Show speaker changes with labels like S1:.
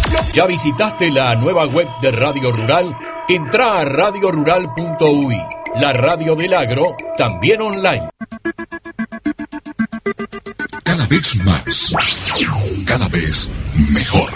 S1: ¿Ya visitaste la nueva web de Radio Rural? Entra a radiorural.uy, la radio del agro, también online.
S2: Cada vez más, cada vez mejor.